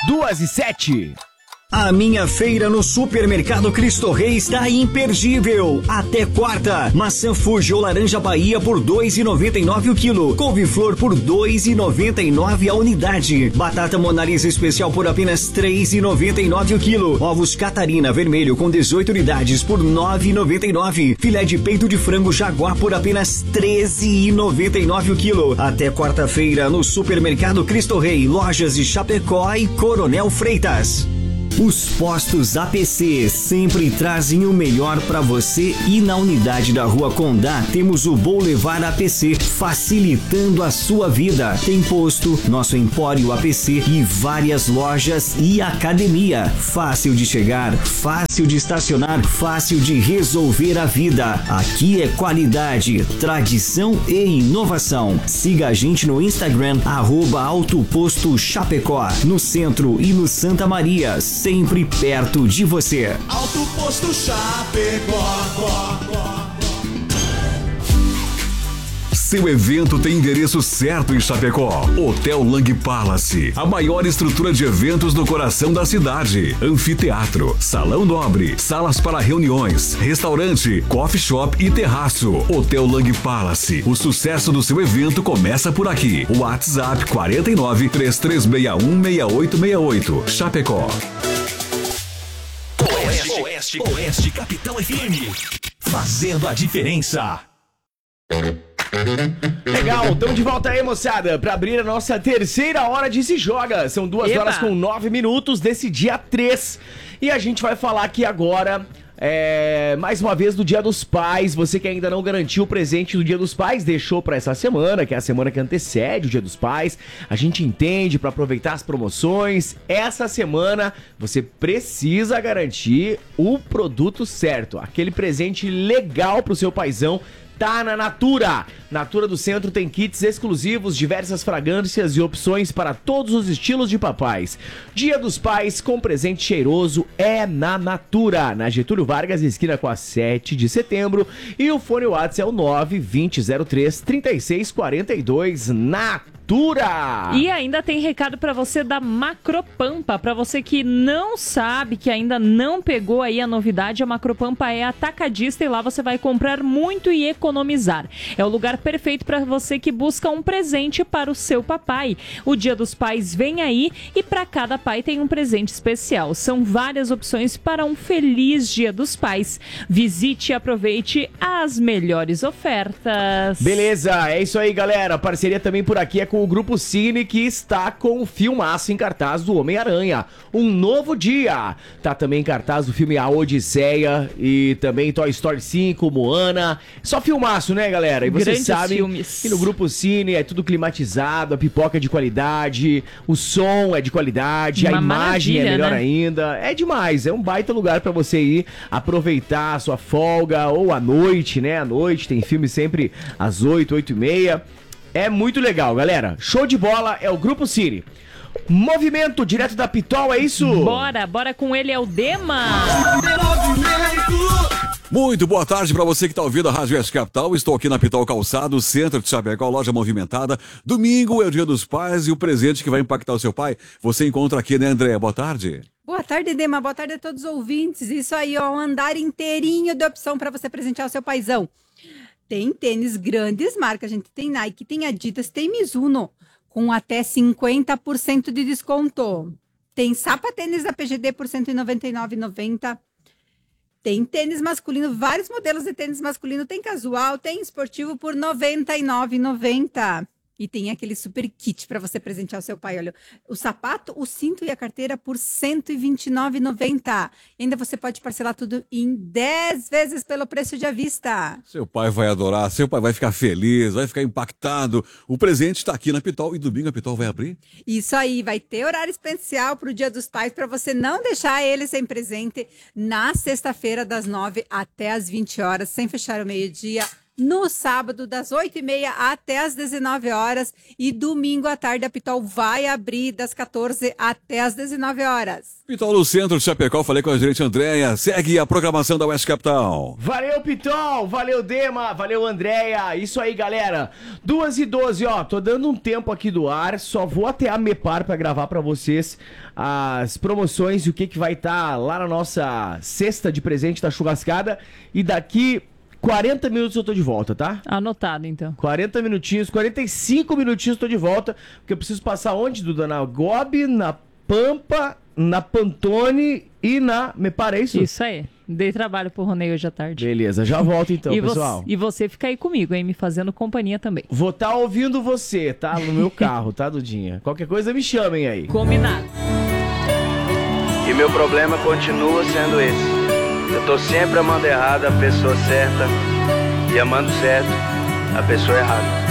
2h07. A minha feira no Supermercado Cristo Rei está imperdível. Até quarta, maçã Fuji ou laranja Bahia por R$ 2,99 o quilo. Couve-flor por R$ 2,99 a unidade. Batata Monalisa especial por apenas R$ 3,99 o quilo. Ovos Catarina vermelho com 18 unidades por R$ 9,99. Filé de peito de frango Jaguar por apenas R$ 13,99 o quilo. Até quarta-feira no Supermercado Cristo Rei, lojas de Chapecó e Coronel Freitas. Os postos APC sempre trazem o melhor para você e na unidade da Rua Condá temos o Boulevard APC, facilitando a sua vida. Tem posto, nosso Empório APC e várias lojas e academia. Fácil de chegar, fácil de estacionar, fácil de resolver a vida. Aqui é qualidade, tradição e inovação. Siga a gente no Instagram, @Autoposto Chapecó, no centro e no Santa Maria, sempre perto de você. Alto Posto Chapecó. Seu evento tem endereço certo em Chapecó. Hotel Lang Palace, a maior estrutura de eventos no coração da cidade. Anfiteatro, salão nobre, salas para reuniões, restaurante, coffee shop e terraço. Hotel Lang Palace, o sucesso do seu evento começa por aqui. WhatsApp 49 3361 6868. Chapecó. Oeste Capital FM, fazendo a diferença. Legal, estamos de volta aí, moçada, para abrir a nossa terceira hora de Se Joga. São 2 horas com 9 minutos desse dia 3. E a gente vai falar aqui agora, mais uma vez, do Dia dos Pais. Você que ainda não garantiu o presente do Dia dos Pais, deixou para essa semana, que é a semana que antecede o Dia dos Pais. A gente entende, para aproveitar as promoções. Essa semana você precisa garantir o produto certo, aquele presente legal pro seu paizão. Tá na Natura. Natura do Centro tem kits exclusivos, diversas fragrâncias e opções para todos os estilos de papais. Dia dos Pais com presente cheiroso é na Natura, na Getúlio Vargas, esquina com a 7 de setembro. E o fone WhatsApp é o 92003-3642. Natura! E ainda tem recado para você da Macropampa. Para você que não sabe, que ainda não pegou aí a novidade, a Macropampa é atacadista e lá você vai comprar muito e economizar. É o lugar perfeito para você que busca um presente para o seu papai. O Dia dos Pais vem aí e para cada pai tem um presente especial. São várias opções para um feliz Dia dos Pais. Visite e aproveite as melhores ofertas. Beleza, é isso aí, galera. A parceria também por aqui é com o Grupo Cine, que está com o filmaço em cartaz do Homem-Aranha, Um Novo Dia. Tá também em cartaz o filme A Odisseia e também Toy Story 5, Moana. Só filmaço, né, galera? E vocês sabem que no Grupo Cine é tudo climatizado, a pipoca é de qualidade, o som é de qualidade, a imagem é melhor, né? Ainda. É demais, é um baita lugar pra você ir aproveitar a sua folga ou à noite, né? À noite tem filme sempre às 8, 8h30. É muito legal, galera. Show de bola, é o Grupo Cine. Movimento direto da Pitol, é isso? Bora com ele, é o Dema. Muito boa tarde para você que está ouvindo a Rádio Oeste Capital. Estou aqui na Pitol Calçado, centro de Chapecó, loja movimentada. Domingo é o Dia dos Pais e o presente que vai impactar o seu pai você encontra aqui, né, André? Boa tarde. Boa tarde, Dema. Boa tarde a todos os ouvintes. Isso aí, ó, um andar inteirinho de opção para você presentear o seu paizão. Tem tênis grandes marcas, a gente tem Nike, tem Adidas, tem Mizuno, com até 50% de desconto. Tem sapatênis da PGD por R$ 199,90. Tem tênis masculino, vários modelos de tênis masculino, tem casual, tem esportivo por R$ 99,90. E tem aquele super kit para você presentear o seu pai. Olha, o sapato, o cinto e a carteira por R$ 129,90. E ainda você pode parcelar tudo em 10 vezes pelo preço de à vista. Seu pai vai adorar, seu pai vai ficar feliz, vai ficar impactado. O presente está aqui na Pitol e domingo a Pitol vai abrir? Isso aí, vai ter horário especial para o Dia dos Pais para você não deixar ele sem presente na sexta-feira das 9 até as 20 horas, sem fechar o meio-dia. No sábado, das 8h30 até as 19 horas. E domingo à tarde, a Pitol vai abrir das 14 até as 19 horas. Pitol no centro de Chapecó, falei com a gerente Andréia. Segue a programação da Oeste Capital. Valeu, Pitol, valeu, Dema, valeu, Andréia. Isso aí, galera. 2h12, ó, tô dando um tempo aqui do ar, só vou até a Mepar pra gravar pra vocês as promoções e o que vai estar lá na nossa cesta de presente da churrascada. E daqui 40 minutos eu tô de volta, tá? Anotado, então. 40 minutinhos, 45 minutinhos tô de volta, porque eu preciso passar onde, Duda? Na Gobi, na Pampa, na Pantone e na Mepar, é isso? Isso aí. Dei trabalho pro Ronei hoje à tarde. Beleza, já volto então, pessoal. E você fica aí comigo, hein? Me fazendo companhia também. Vou estar ouvindo você, tá? No meu carro, tá, Dudinha? Qualquer coisa me chamem aí. Combinado. E meu problema continua sendo esse. Eu tô sempre amando errado a pessoa certa e amando certo a pessoa errada.